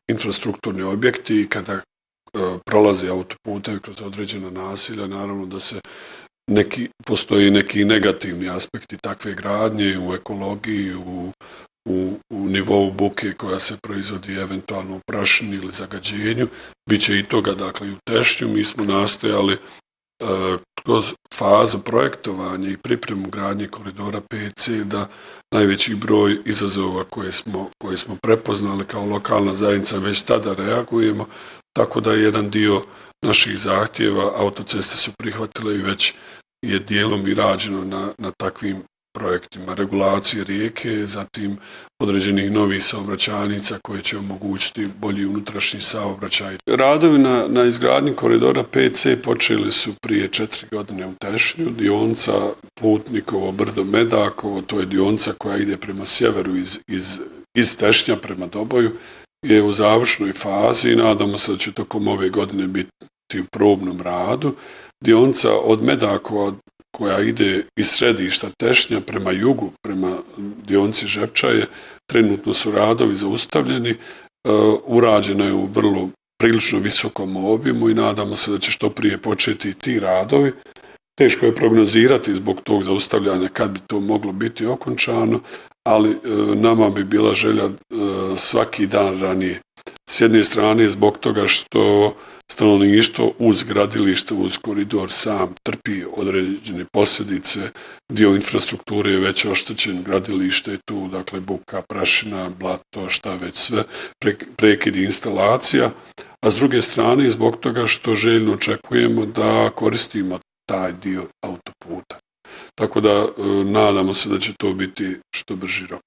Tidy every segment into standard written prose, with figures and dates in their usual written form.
infrastrukturni objekti i kada prolaze autoputevi kroz određena naselja, naravno da se postoji neki negativni aspekti takve gradnje u ekologiji, u nivou buke koja se proizvodi eventualno u prašini ili zagađenju. Biće i toga, dakle, i u Tešnju. Mi smo nastojali kroz fazu projektovanja i pripremu gradnje koridora 5C da najveći broj izazova koje smo prepoznali kao lokalna zajednica već tada reagujemo, tako da jedan dio naših zahtjeva autoceste su prihvatile i već je dijelom i rađeno na takvim projektima regulacije rijeke, zatim određenih novih saobraćajnica koje će omogućiti bolji unutrašnji saobraćaj. Radovi na izgradnji koridora 5C počeli su prije 4 godine u Tešnju, dionica Putnikovo, Brdo, Medakovo, to je dionica koja ide prema sjeveru iz Tešnja prema Doboju, je u završnoj fazi i nadamo se da će tokom ove godine biti u probnom radu. Dionica od Medakova koja ide iz središta Tešnja prema jugu, prema dionici Žepčaje, trenutno su radovi zaustavljeni, urađena je u prilično visokom obimu i nadamo se da će što prije početi ti radovi. Teško je prognozirati zbog tog zaustavljanja kad bi to moglo biti okončano, ali nama bi bila želja svaki dan ranije. S jedne strane zbog toga što stanovništvo uz gradilište, uz koridor sam trpi određene posljedice, dio infrastrukture je već oštećen, gradilište je tu, dakle buka, prašina, blato, šta već sve, prekidi instalacija, a s druge strane zbog toga što željno očekujemo da koristimo taj dio autoputa. Tako da nadamo se da će to biti što brži rok.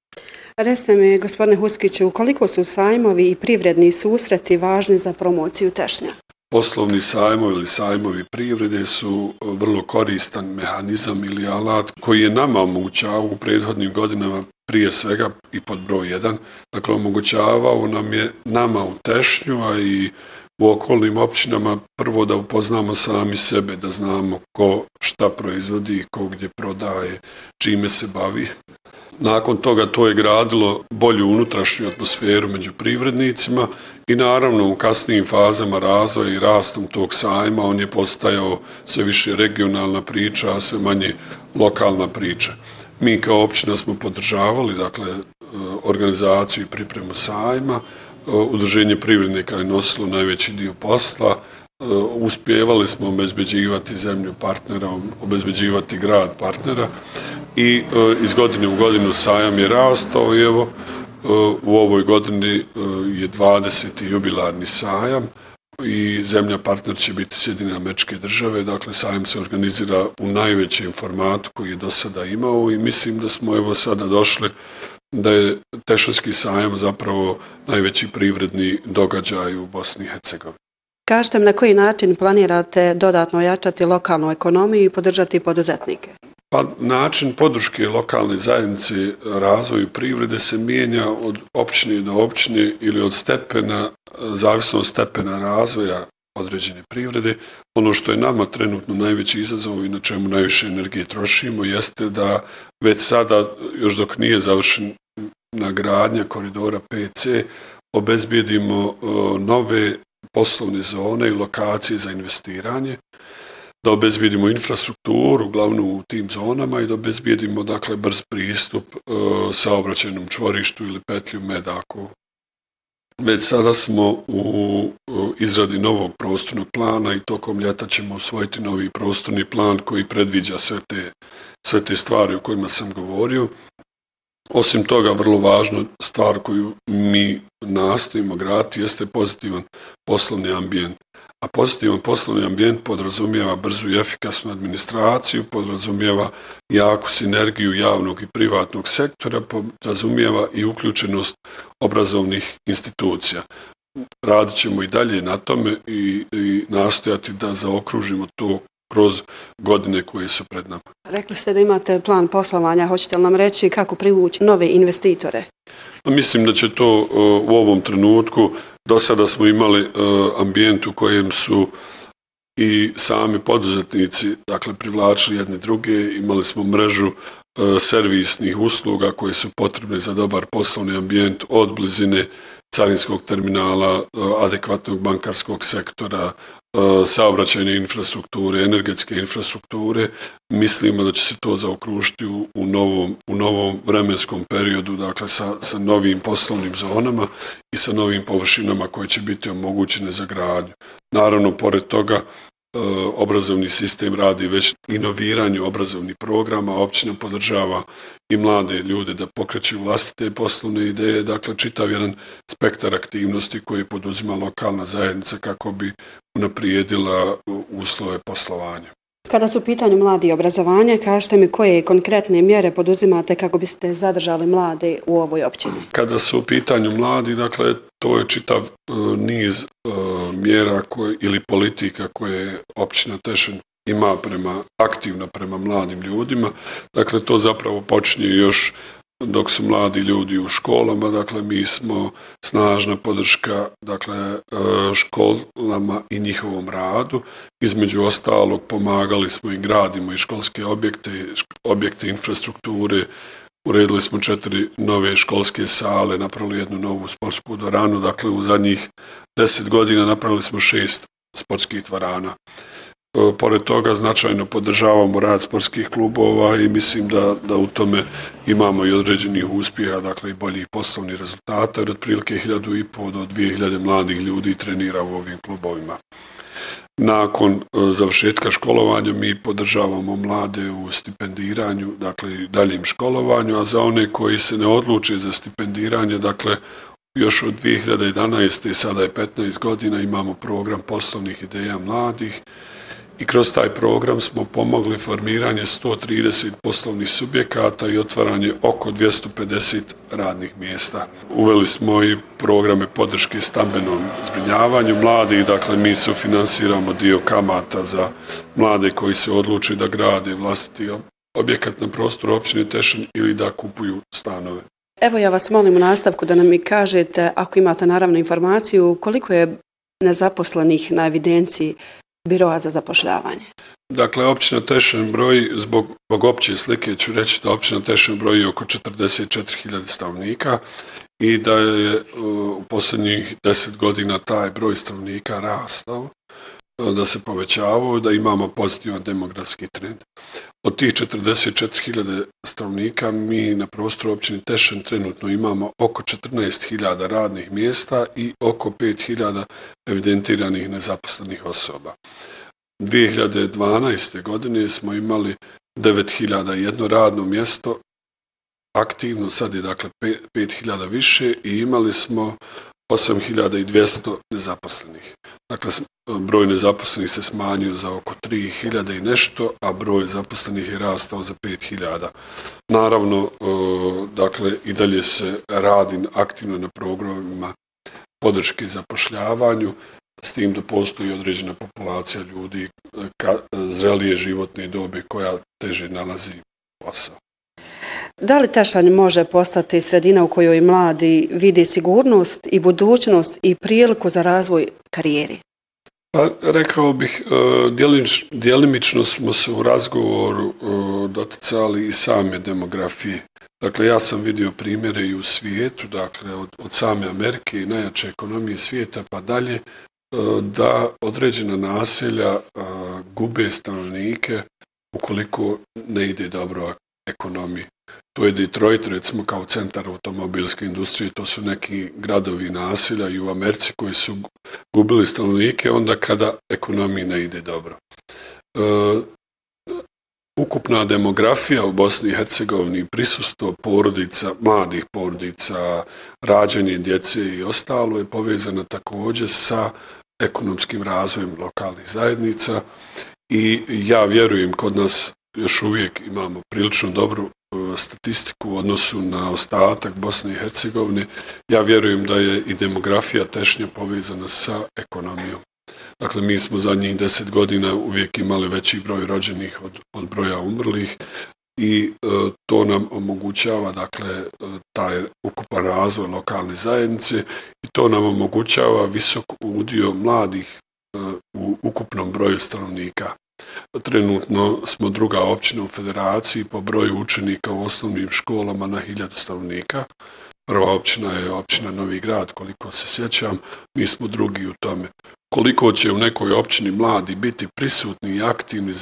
Recite mi, gospodine Huskiću, koliko su sajmovi i privredni susreti važni za promociju Tešnja? Poslovni sajmovi ili sajmovi privrede su vrlo koristan mehanizam ili alat koji je nama omogućavao u prethodnim godinama prije svega i pod broj 1. Dakle, omogućavao nama u Tešnju, a i u okolnim općinama prvo da upoznamo sami sebe, da znamo ko šta proizvodi, ko gdje prodaje, čime se bavi. Nakon toga to je gradilo bolju unutrašnju atmosferu među privrednicima i naravno u kasnijim fazama razvoja i rastom tog sajma on je postajao sve više regionalna priča, a sve manje lokalna priča. Mi kao općina smo podržavali, dakle, organizaciju i pripremu sajma, Udruženje privrednika je nosilo najveći dio posla, uspjevali smo obezbeđivati zemlju partnera, obezbeđivati grad partnera i iz godine u godinu sajam je rastao i evo u ovoj godini je 20. jubilarni sajam i zemlja partner će biti Sjedinjene Američke Države, dakle sajam se organizira u najvećem formatu koji je do sada imao i mislim da smo evo sada došli da je Tešanski sajam zapravo najveći privredni događaj u Bosni i Hercegovini. Kažete mi na koji način planirate dodatno ojačati lokalnu ekonomiju i podržati poduzetnike? Pa način podrške lokalne zajednice razvoju privrede se mijenja od općine do općine ili od stepena, zavisno od stepena razvoja određene privrede. Ono što je nama trenutno najveći izazov i na čemu najviše energije trošimo jeste da već sada, još dok nije završena gradnja koridora 5C, obezbijedimo nove poslovne zone i lokacije za investiranje, da obezbijedimo infrastrukturu, uglavnom u tim zonama i da obezbijedimo, dakle, brz pristup saobraćajnom čvorištu ili petlju Medakovu. Već sada smo u izradi novog prostornog plana i tokom ljeta ćemo usvojiti novi prostorni plan koji predviđa sve te stvari o kojima sam govorio. Osim toga, vrlo važna stvar koju mi nastojimo graditi jeste pozitivan poslovni ambijent. A pozitivan poslovni ambijent podrazumijeva brzu i efikasnu administraciju, podrazumijeva jaku sinergiju javnog i privatnog sektora, podrazumijeva i uključenost obrazovnih institucija. Radit ćemo i dalje na tome i nastojati da zaokružimo to kroz godine koje su pred nama. Rekli ste da imate plan poslovanja, hoćete li nam reći kako privući nove investitore? Mislim da će to u ovom trenutku, do sada smo imali ambijent u kojem su i sami poduzetnici, dakle, privlačili jedni druge, imali smo mrežu servisnih usluga koje su potrebne za dobar poslovni ambijent od blizine carinskog terminala, adekvatnog bankarskog sektora, saobraćajne infrastrukture, energetske infrastrukture. Mislimo da će se to zaokružiti u novom vremenskom periodu, dakle sa novim poslovnim zonama i sa novim površinama koje će biti omogućene za gradnju. Naravno, pored toga, obrazovni sistem radi već inoviranju obrazovnih programa, općina podržava i mlade ljude da pokreću vlastite poslovne ideje, dakle čitav jedan spektar aktivnosti koje poduzima lokalna zajednica kako bi unaprijedila uslove poslovanja. Kada su u pitanju mladi i obrazovanje, kažete mi koje konkretne mjere poduzimate kako biste zadržali mlade u ovoj općini? Kada su u pitanju mladi, dakle, to je čitav niz mjera ili politika koje općina Tešen ima aktivno prema mladim ljudima. Dakle, to zapravo počinje još dok su mladi ljudi u školama, dakle mi smo snažna podrška školama i njihovom radu. Između ostalog pomagali smo i gradimo i školske objekte infrastrukture, uredili smo 4 nove školske sale, napravili jednu novu sportsku dvoranu, dakle u zadnjih 10 godina napravili smo 6 sportskih dvorana. Pored toga značajno podržavamo rad sportskih klubova i mislim da u tome imamo i određenih uspjeha, dakle i boljih poslovnih rezultata, jer otprilike 1500 do 2000 mladih ljudi trenira u ovim klubovima. Nakon završetka školovanja mi podržavamo mlade u stipendiranju, dakle i daljem školovanju, a za one koji se ne odluče za stipendiranje, dakle još od 2011. sada je 15 godina, imamo program poslovnih ideja mladih. I kroz taj program smo pomogli formiranje 130 poslovnih subjekata i otvaranje oko 250 radnih mjesta. Uveli smo i programe podrške stambenom zbrinjavanju mladih, dakle mi sufinansiramo dio kamata za mlade koji se odluče da grade vlastiti objekat na prostoru općine Tešen ili da kupuju stanove. Evo ja vas molim u nastavku da nam mi kažete, ako imate naravno informaciju, koliko je nezaposlenih na evidenciji Biroa za zapošljavanje? Dakle, općina Tešen broji, zbog opće slike ću reći da općina Tešen broji oko 44.000 stanovnika i da je u posljednjih 10 godina taj broj stanovnika rastao, da se povećavao, da imamo pozitivan demografski trend. Od tih 44.000 stanovnika mi na prostoru općine Tešen trenutno imamo oko 14.000 radnih mjesta i oko 5.000 evidentiranih nezaposlenih osoba. 2012. godine smo imali 9.001 radno mjesto aktivno, sad je dakle 5.000 više i imali smo 8.200 nezaposlenih. Dakle, broj nezaposlenih se smanjio za oko 3.000 i nešto, a broj zaposlenih je rastao za 5.000. Naravno, dakle, i dalje se radi aktivno na programima podrške zapošljavanju, s tim da postoji određena populacija ljudi zrelije životne dobe koja teže nalazi posao. Da li Tešanj može postati sredina u kojoj mladi vide sigurnost i budućnost i priliku za razvoj karijeri? Pa, rekao bih, djelimično smo se u razgovoru doticali i same demografije. Dakle, ja sam vidio primjere i u svijetu, dakle, od same Amerike i najjače ekonomije svijeta pa dalje, da određena naselja gube stanovnike ukoliko ne ide dobro ekonomiji. To je Detroit, recimo, kao centar automobilske industrije, to su neki gradovi i naselja i u Americi koji su gubili stanovnike onda kada ekonomiji ne ide dobro. Ukupna demografija u Bosni i Hercegovini, prisustvo porodica, mladih porodica, rađanje djece i ostalo je povezano također sa ekonomskim razvojem lokalnih zajednica i ja vjerujem kod nas još uvijek imamo prilično dobru statistiku u odnosu na ostatak Bosne i Hercegovine. Ja vjerujem da je i demografija Tešnja povezana sa ekonomijom. Dakle, mi smo zadnjih 10 godina uvijek imali veći broj rođenih od broja umrlih i to nam omogućava, dakle, taj ukupan razvoj lokalne zajednice i to nam omogućava visok udio mladih u ukupnom broju stanovnika. Trenutno smo druga općina u federaciji po broju učenika u osnovnim školama na 1000 stanovnika. Prva općina je općina Novi Grad, koliko se sjećam, mi smo drugi u tome. Koliko će u nekoj općini mladi biti prisutni i aktivni,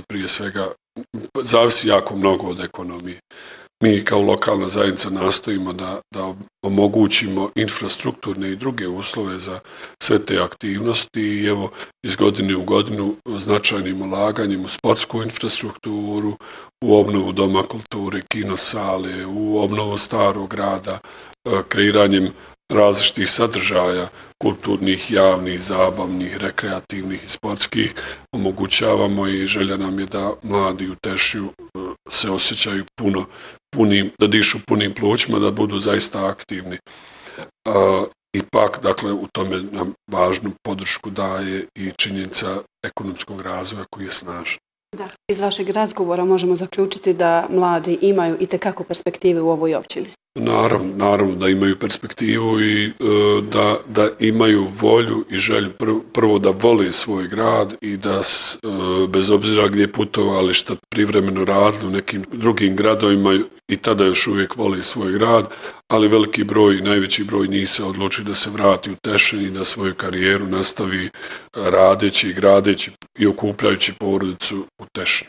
zavisi jako mnogo od ekonomije. Mi kao lokalna zajednica nastojimo da omogućimo infrastrukturne i druge uslove za sve te aktivnosti i evo iz godine u godinu značajnim ulaganjem u sportsku infrastrukturu, u obnovu doma kulture, kinosale, u obnovu starog grada, kreiranjem različitih sadržaja, kulturnih, javnih, zabavnih, rekreativnih i sportskih, omogućavamo i želja nam je da mladi u Tešnju se osjećaju da dišu punim plućima, da budu zaista aktivni. Ipak, dakle, u tome nam važnu podršku daje i činjenica ekonomskog razvoja koji je snažan. Da, iz vašeg razgovora možemo zaključiti da mladi imaju itekako perspektive u ovoj općini. Naravno da imaju perspektivu i da imaju volju i želju prvo da vole svoj grad i da bez obzira gdje putovali, šta privremeno radili u nekim drugim gradovima i tada još uvijek vole svoj grad, ali veliki broj, najveći broj njih se odluči da se vrati u Tešin i da svoju karijeru nastavi radeći i gradeći i okupljajući porodicu u Tešinu.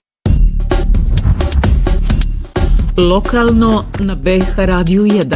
Lokalno na BH Radiju 1.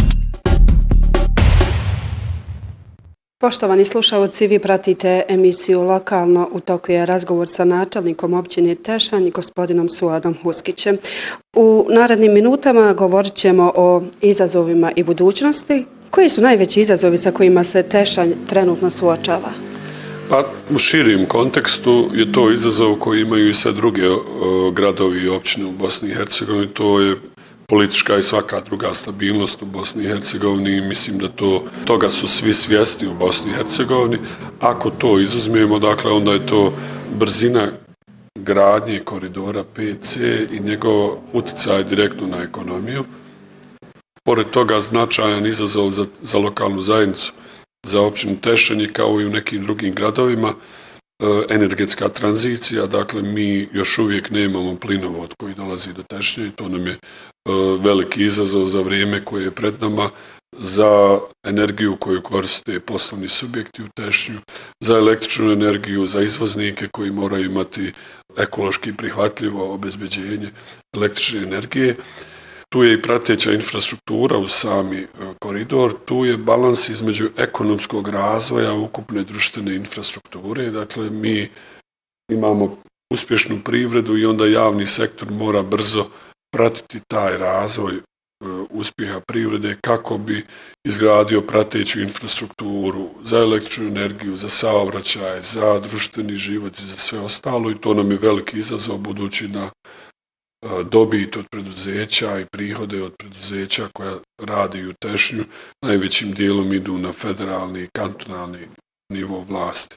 Poštovani slušalci, vi pratite emisiju Lokalno, u toku je razgovor sa načelnikom općine Tešanj, gospodinom Suadom Huskićem. U narednim minutama govorit ćemo o izazovima i budućnosti. Koji su najveći izazovi sa kojima se Tešanj trenutno suočava? Pa u širijem kontekstu je to izazov koji imaju i sve druge gradovi i općine u Bosni i Hercegovini. To je politička i svaka druga stabilnost u Bosni i Hercegovini i mislim da toga su svi svjesni u Bosni i Hercegovini. Ako to izuzmemo, dakle, onda je to brzina gradnje koridora 5C i njegov utjecaj direktno na ekonomiju. Pored toga značajan izazov za lokalnu zajednicu, za općinu Tešanj kao i u nekim drugim gradovima, energetska tranzicija, dakle mi još uvijek nemamo plinovod koji dolazi do Tešnja i to nam je veliki izazov za vrijeme koje je pred nama, za energiju koju koriste poslovni subjekti u Tešnju, za električnu energiju, za izvoznike koji moraju imati ekološki prihvatljivo obezbeđenje električne energije. Tu je i prateća infrastruktura u sami koridor, tu je balans između ekonomskog razvoja ukupne društvene infrastrukture. Dakle, mi imamo uspješnu privredu i onda javni sektor mora brzo pratiti taj razvoj uspjeha privrede kako bi izgradio prateću infrastrukturu za električnu energiju, za saobraćaj, za društveni život i za sve ostalo i to nam je veliki izazov budući da dobit od preduzeća i prihode od preduzeća koja radi u Tešnju najvećim dijelom idu na federalni i kantonalni nivo vlasti.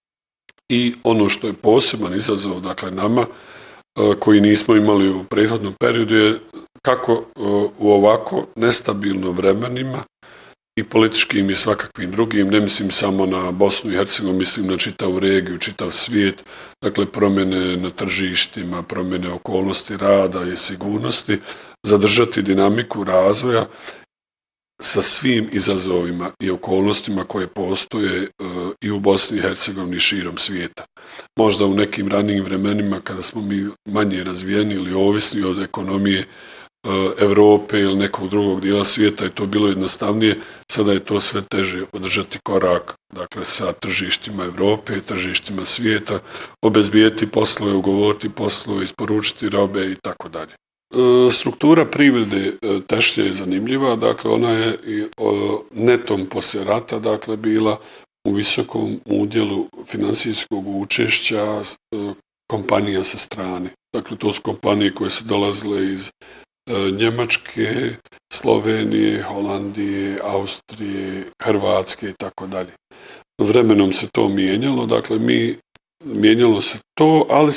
I ono što je poseban izazov, dakle nama, koji nismo imali u prethodnom periodu je kako u ovako nestabilno vremenima i političkim i svakakvim drugim, ne mislim samo na Bosnu i Hercegovinu, mislim na čitavu regiju, čitav svijet, dakle promjene na tržištima, promjene okolnosti rada i sigurnosti, zadržati dinamiku razvoja sa svim izazovima i okolnostima koje postoje i u Bosni i Hercegovini i širom svijeta. Možda u nekim ranijim vremenima kada smo mi manje razvijeni ili ovisni od ekonomije Evrope ili nekog drugog dijela svijeta je to bilo jednostavnije, sada je to sve teže održati korak, dakle sa tržištima Evrope, tržištima svijeta, obezbijeti poslove, ugovoriti poslove, isporučiti robe i tako dalje. Struktura privrede Tešnja je zanimljiva, dakle ona je netom poslije rata, dakle bila u visokom udjelu financijskog učešća kompanija sa strane. Dakle, to su kompanije koje su dolazile iz Njemačke, Slovenije, Holandije, Austrije, Hrvatske i tako dalje. Vremenom se to mijenjalo, dakle mijenjalo se to, ali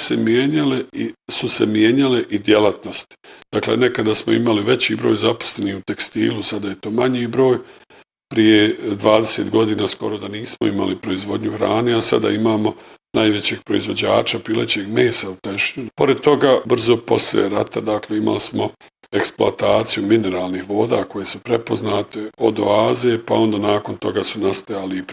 su se mijenjale i djelatnosti. Dakle, nekada smo imali veći broj zaposlenih u tekstilu, sada je to manji broj. Prije 20 godina skoro da nismo imali proizvodnju hrane, a sada imamo najvećeg proizvođača pilećeg mesa u Tešnju. Pored toga, brzo poslije rata, dakle, imali smo eksploataciju mineralnih voda koje su prepoznate od oaze, pa onda nakon toga su nastajali i